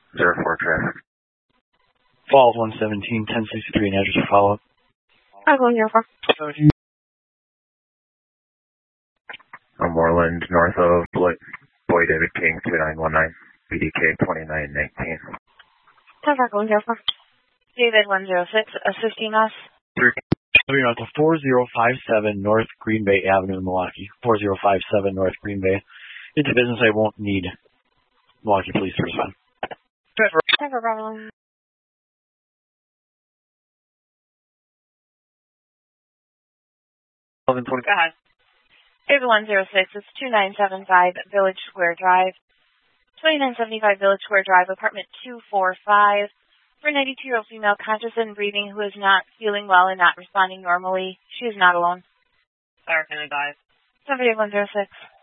04 traffic. Falls 117, 1063, and address for follow-up. I'm going 04. Moreland, north of Boy David King, 2919, BDK 2919. 10-4, going 04. David 106, assisting us. Moving on to 4057 North Green Bay Avenue, Milwaukee. 4057 North Green Bay. Into business, I won't need Milwaukee Police to respond. 10-4, Bravo. 1120. Go ahead. David 106, it's 2975 Village Square Drive. 2975 Village Square Drive, apartment 245. For a 92-year-old female conscious and breathing who is not feeling well and not responding normally. She is not alone. Sir, can I dive? Somebody 106.